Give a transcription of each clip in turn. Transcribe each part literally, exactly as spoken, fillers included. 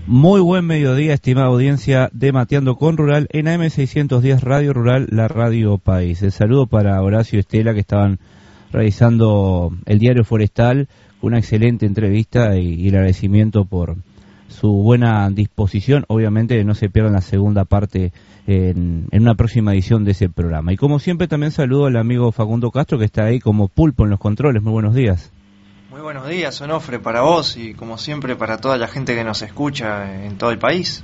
Muy buen mediodía, estimada audiencia de Mateando con Rural en A M seiscientos diez Radio Rural, la Radio País. El saludo para Horacio y Estela, que estaban realizando el Diario Forestal, una excelente entrevista y, y el agradecimiento por su buena disposición. Obviamente no se pierdan la segunda parte en, en una próxima edición de ese programa. Y como siempre también saludo al amigo Facundo Castro, que está ahí como pulpo en los controles. Muy buenos días. Muy buenos días, Onofre, para vos y como siempre para toda la gente que nos escucha en todo el país.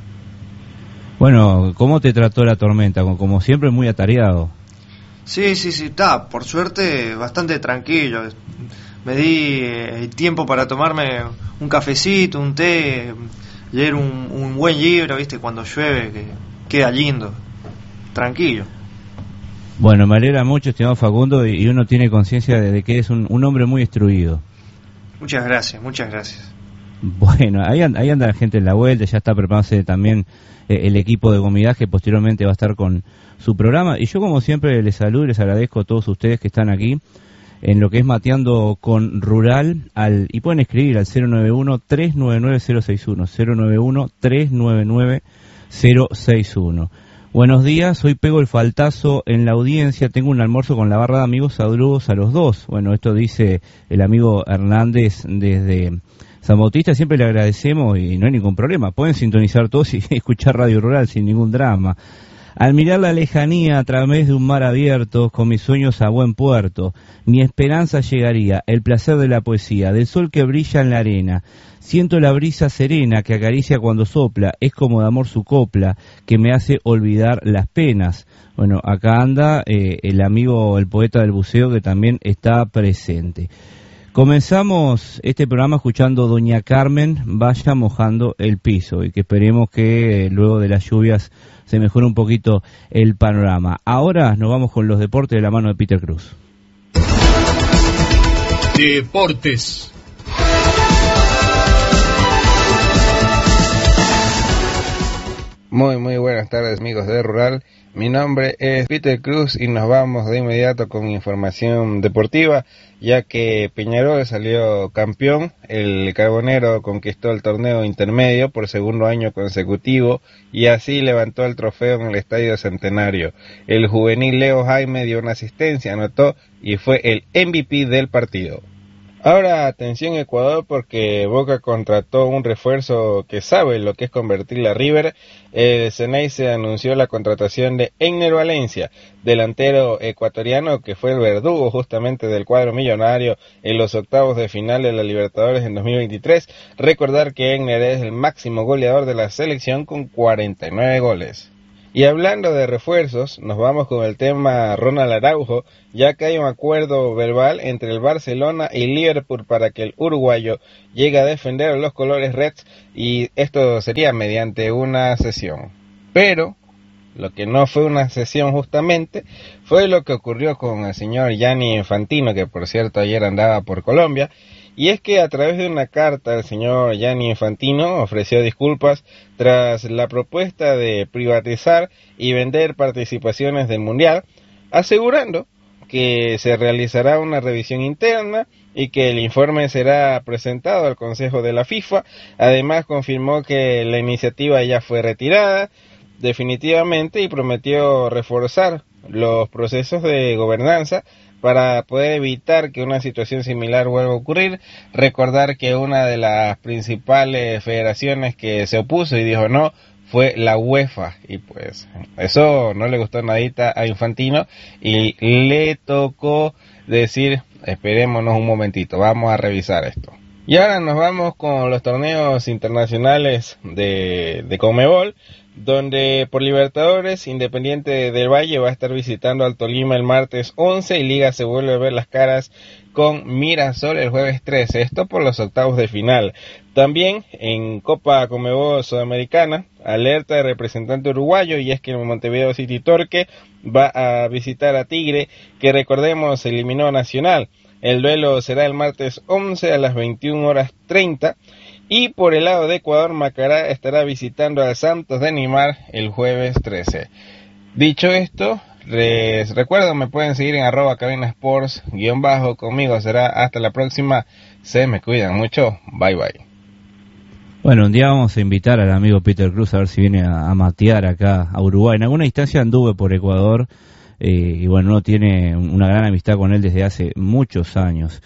Bueno, ¿cómo te trató la tormenta? Como, como siempre, muy atareado. Sí, sí, sí, está, por suerte bastante tranquilo. Me di el tiempo para tomarme un cafecito, un té, leer un, un buen libro, ¿viste? Cuando llueve, que queda lindo, tranquilo. Bueno, me alegra mucho, estimado Facundo, y, y uno tiene conciencia de, de que es un, un hombre muy instruido. Muchas gracias, muchas gracias. Bueno, ahí anda, ahí anda la gente en la vuelta, ya está preparándose también eh, el equipo de Gomidad, que posteriormente va a estar con su programa. Y yo, como siempre, les saludo y les agradezco a todos ustedes que están aquí en lo que es Mateando con Rural, al, y pueden escribir al cero nueve uno, tres nueve nueve, cero seis uno, cero nueve uno, tres nueve nueve, cero seis uno. Buenos días, hoy pego el faltazo en la audiencia, tengo un almuerzo con la barra de amigos, saludos a los dos. Bueno, esto dice el amigo Hernández desde San Bautista, siempre le agradecemos y no hay ningún problema, pueden sintonizar todos y escuchar Radio Rural sin ningún drama. Al mirar la lejanía a través de un mar abierto, con mis sueños a buen puerto, mi esperanza llegaría, el placer de la poesía, del sol que brilla en la arena. Siento la brisa serena que acaricia cuando sopla, es como de amor su copla, que me hace olvidar las penas. Bueno, acá anda eh, el amigo, el poeta del buceo, que también está presente. Comenzamos este programa escuchando Doña Carmen, vaya mojando el piso, y que esperemos que eh, luego de las lluvias se mejore un poquito el panorama. Ahora nos vamos con los deportes de la mano de Peter Cruz. Deportes. Muy, muy buenas tardes, amigos de Rural. Mi nombre es Peter Cruz y nos vamos de inmediato con información deportiva, ya que Peñarol salió campeón. El Carbonero conquistó el torneo intermedio por segundo año consecutivo y así levantó el trofeo en el Estadio Centenario. El juvenil Leo Jaime dio una asistencia, anotó y fue el M V P del partido. Ahora atención Ecuador, porque Boca contrató un refuerzo que sabe lo que es convertir la River. El Ceneice anunció la contratación de Egner Valencia, delantero ecuatoriano que fue el verdugo justamente del cuadro millonario en los octavos de final de la Libertadores en dos mil veintitrés. Recordar que Egner es el máximo goleador de la selección con cuarenta y nueve goles. Y hablando de refuerzos, nos vamos con el tema Ronald Araujo, ya que hay un acuerdo verbal entre el Barcelona y Liverpool para que el uruguayo llegue a defender a los colores reds, y esto sería mediante una cesión. Pero lo que no fue una cesión justamente fue lo que ocurrió con el señor Gianni Infantino, que por cierto ayer andaba por Colombia. Y es que a través de una carta el señor Gianni Infantino ofreció disculpas tras la propuesta de privatizar y vender participaciones del Mundial, asegurando que se realizará una revisión interna y que el informe será presentado al Consejo de la FIFA. Además confirmó que la iniciativa ya fue retirada definitivamente y prometió reforzar los procesos de gobernanza para poder evitar que una situación similar vuelva a ocurrir. Recordar que una de las principales federaciones que se opuso y dijo no fue la UEFA, y pues eso no le gustó nadita a Infantino y le tocó decir esperémonos un momentito, vamos a revisar esto. Y ahora nos vamos con los torneos internacionales de, de Conmebol, donde por Libertadores Independiente del Valle va a estar visitando al Tolima el martes once y Liga se vuelve a ver las caras con Mirasol el jueves trece, esto por los octavos de final. También en Copa Conmebol Sudamericana, alerta de representante uruguayo, y es que el Montevideo City Torque va a visitar a Tigre, que recordemos eliminó a Nacional. El duelo será el martes once a las veintiuna horas treinta. Y por el lado de Ecuador, Macará estará visitando al Santos de Neymar el jueves trece. Dicho esto, les recuerdo, me pueden seguir en arroba cabina sports guión bajo. Conmigo será hasta la próxima. Se me cuidan mucho. Bye bye. Bueno, un día vamos a invitar al amigo Peter Cruz a ver si viene a, a matear acá a Uruguay. En alguna instancia anduve por Ecuador eh, y bueno, uno tiene una gran amistad con él desde hace muchos años.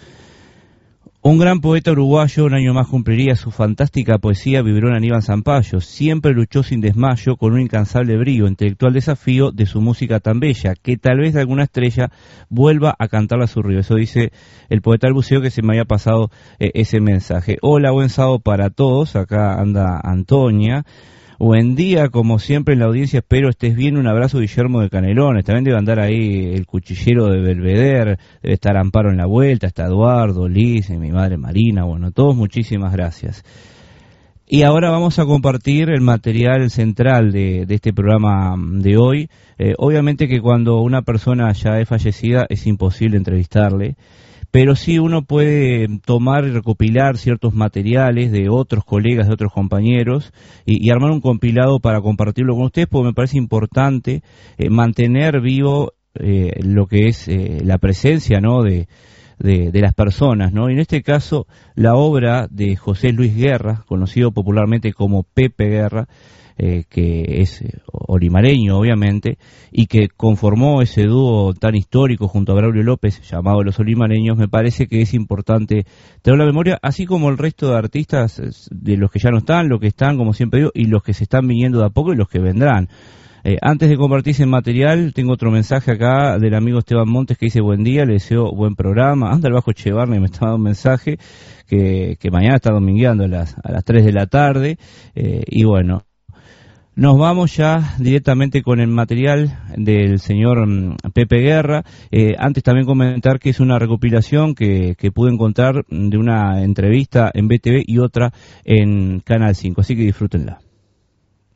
Un gran poeta uruguayo, un año más cumpliría su fantástica poesía, vibró en Aníbal Zampayo. Siempre luchó sin desmayo con un incansable brío, intelectual desafío de su música tan bella, que tal vez alguna estrella vuelva a cantarla a su río. Eso dice el poeta del buceo, que se me había pasado eh, ese mensaje. Hola, buen sábado para todos, acá anda Antonia. Buen día, como siempre en la audiencia, espero estés bien. Un abrazo, Guillermo de Canelones. También debe andar ahí el cuchillero de Belvedere, debe estar Amparo en la vuelta, está Eduardo, Liz, y mi madre Marina. Bueno, todos muchísimas gracias. Y ahora vamos a compartir el material central de, de este programa de hoy. Eh, obviamente que cuando una persona ya es fallecida es imposible entrevistarle, pero sí uno puede tomar y recopilar ciertos materiales de otros colegas, de otros compañeros, y, y armar un compilado para compartirlo con ustedes, porque me parece importante eh, mantener vivo eh, lo que es eh, la presencia, ¿no?, de, de, de las personas, ¿no? Y en este caso, la obra de José Luis Guerra, conocido popularmente como Pepe Guerra, Eh, que es eh, olimareño obviamente, y que conformó ese dúo tan histórico junto a Braulio López llamado Los Olimareños. Me parece que es importante tener la memoria, así como el resto de artistas, de los que ya no están, los que están, como siempre digo, y los que se están viniendo de a poco y los que vendrán. Eh, antes de compartir ese material, tengo otro mensaje acá del amigo Esteban Montes, que dice: buen día, le deseo buen programa. Anda el Bajo Chevarne, me está dando un mensaje que, que mañana está domingueando a las, a las tres de la tarde, eh, y bueno, nos vamos ya directamente con el material del señor Pepe Guerra. Eh, antes también comentar que es una recopilación que, que pude encontrar de una entrevista en B T V y otra en Canal cinco, así que disfrútenla.